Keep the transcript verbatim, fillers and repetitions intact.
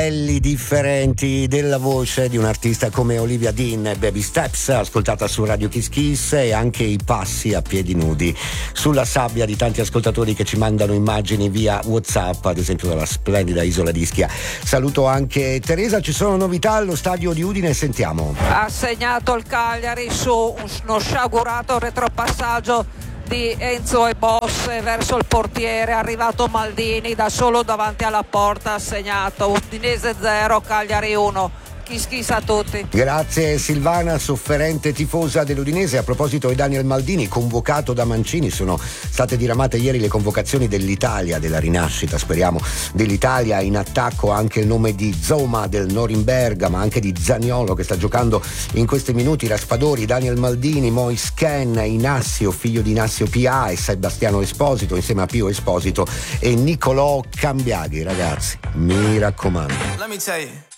livelli differenti della voce di un artista come Olivia Dean, Baby Steps, ascoltata su Radio Kiss Kiss, e anche i passi a piedi nudi sulla sabbia di tanti ascoltatori che ci mandano immagini via WhatsApp, ad esempio dalla splendida isola di Ischia. Saluto anche Teresa. Ci sono novità allo stadio di Udine, sentiamo. Ha segnato il Cagliari su uno sciagurato retropassaggio di Enzo e Bosse verso il portiere, è arrivato Maldini da solo davanti alla porta, ha segnato. Udinese zero, Cagliari uno. Kiss kiss a tutti. Grazie Silvana, sofferente tifosa dell'Udinese. A proposito di Daniel Maldini, convocato da Mancini, sono state diramate ieri le convocazioni dell'Italia, della rinascita, speriamo, dell'Italia. In attacco anche il nome di Zoma del Norimberga, ma anche di Zaniolo che sta giocando in questi minuti, Raspadori, Daniel Maldini, Mois Ken, Inassio, figlio di Inassio P A, e Sebastiano Esposito insieme a Pio Esposito e Niccolò Cambiaghi. Ragazzi, mi raccomando. Let me tell you.